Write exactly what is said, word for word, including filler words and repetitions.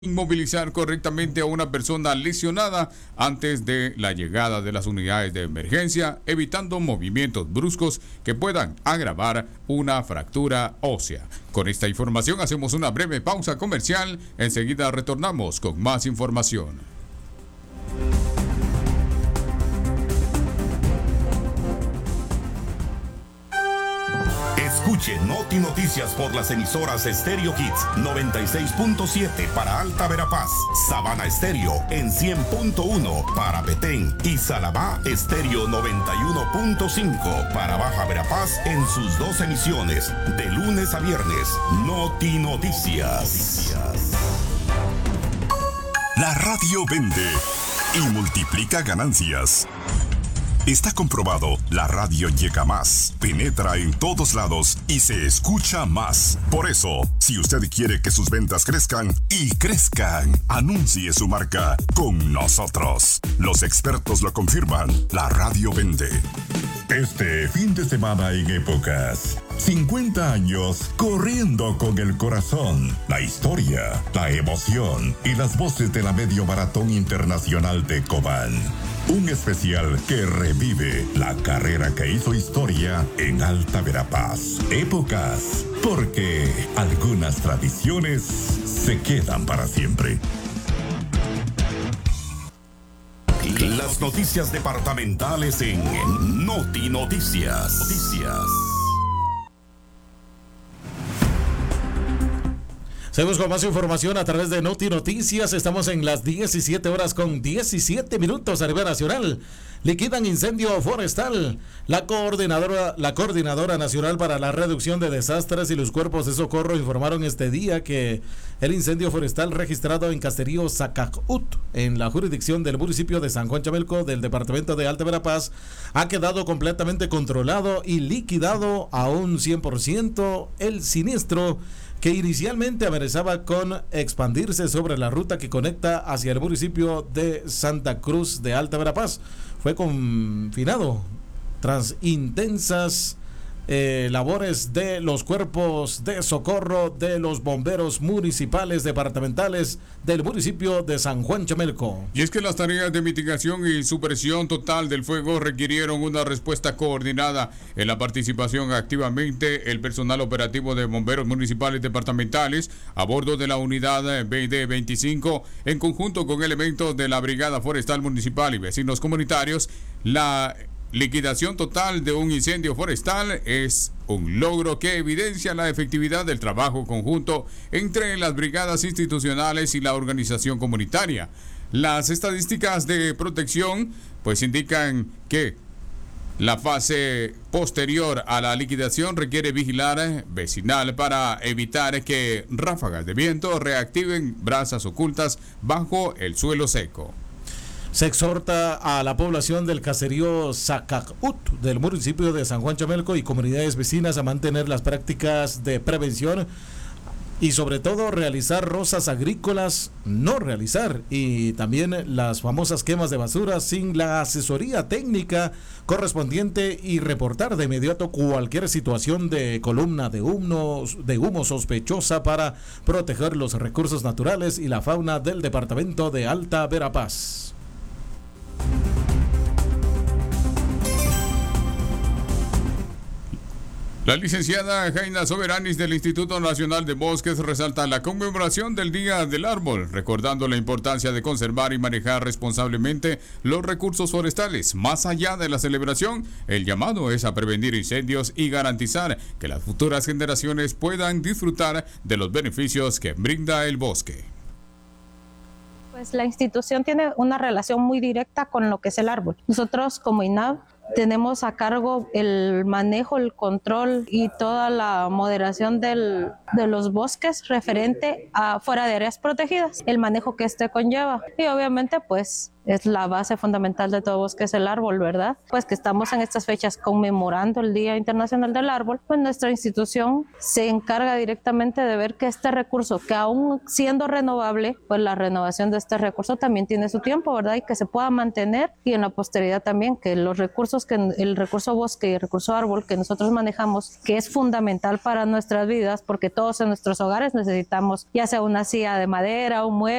inmovilizar correctamente a una persona lesionada antes de la llegada de las unidades de emergencia, evitando movimientos bruscos que puedan agravar una fractura ósea. Con esta información hacemos una breve pausa comercial. Enseguida retornamos con más información. Escuche Noti Noticias por las emisoras Stereo Hits noventa y seis punto siete para Alta Verapaz, Sabana Estéreo en cien punto uno para Petén y Salabá Estéreo noventa y uno punto cinco para Baja Verapaz en sus dos emisiones de lunes a viernes. Noti Noticias. La radio vende y multiplica ganancias. Está comprobado, la radio llega más, penetra en todos lados y se escucha más. Por eso, si usted quiere que sus ventas crezcan y crezcan, anuncie su marca con nosotros. Los expertos lo confirman, la radio vende. Este fin de semana en Épocas, cincuenta años corriendo con el corazón, la historia, la emoción y las voces de la Medio Maratón Internacional de Cobán. Un especial que revive la carrera que hizo historia en Alta Verapaz. Épocas, porque algunas tradiciones se quedan para siempre. Las noticias departamentales en Noti Noticias. Noticias. Seguimos con más información a través de Noti Noticias. Estamos en las diecisiete horas con diecisiete minutos a nivel nacional. Liquidan incendio forestal. La coordinadora, la Coordinadora Nacional para la Reducción de Desastres y los Cuerpos de Socorro informaron este día que el incendio forestal registrado en Caserío Zacacut, en la jurisdicción del municipio de San Juan Chamelco, del departamento de Alta Verapaz, ha quedado completamente controlado y liquidado a un cien por ciento. El siniestro, que inicialmente amenazaba con expandirse sobre la ruta que conecta hacia el municipio de Santa Cruz de Alta Verapaz, fue confinado tras intensas eh, labores de los cuerpos de socorro de los bomberos municipales departamentales del municipio de San Juan Chamelco. Y es que las tareas de mitigación y supresión total del fuego requirieron una respuesta coordinada en la participación activamente el personal operativo de bomberos municipales departamentales a bordo de la unidad B D veinticinco en conjunto con elementos de la Brigada Forestal Municipal y vecinos comunitarios. La liquidación total de un incendio forestal es un logro que evidencia la efectividad del trabajo conjunto entre las brigadas institucionales y la organización comunitaria. Las estadísticas de protección pues indican que la fase posterior a la liquidación requiere vigilar vecinal para evitar que ráfagas de viento reactiven brasas ocultas bajo el suelo seco. Se exhorta a la población del caserío Zacacut del municipio de San Juan Chamelco y comunidades vecinas a mantener las prácticas de prevención y sobre todo realizar rozas agrícolas, no realizar, y también las famosas quemas de basura sin la asesoría técnica correspondiente y reportar de inmediato cualquier situación de columna de humo, de humo sospechosa para proteger los recursos naturales y la fauna del departamento de Alta Verapaz. La licenciada Jaina Soberanis del Instituto Nacional de Bosques resalta la conmemoración del Día del Árbol, recordando la importancia de conservar y manejar responsablemente los recursos forestales. Más allá de la celebración, el llamado es a prevenir incendios y garantizar que las futuras generaciones puedan disfrutar de los beneficios que brinda el bosque. Pues la institución tiene una relación muy directa con lo que es el árbol. Nosotros como I N A B tenemos a cargo el manejo, el control y toda la moderación del, de los bosques referente a fuera de áreas protegidas, el manejo que este conlleva. Y obviamente pues es la base fundamental de todo bosque, es el árbol, ¿verdad? Pues que estamos en estas fechas conmemorando el Día Internacional del Árbol, pues nuestra institución se encarga directamente de ver que este recurso, que aún siendo renovable, pues la renovación de este recurso también tiene su tiempo, ¿verdad? Y que se pueda mantener, y en la posteridad también, que los recursos, que el recurso bosque y el recurso árbol que nosotros manejamos, que es fundamental para nuestras vidas, porque todos en nuestros hogares necesitamos ya sea una silla de madera, un mueble,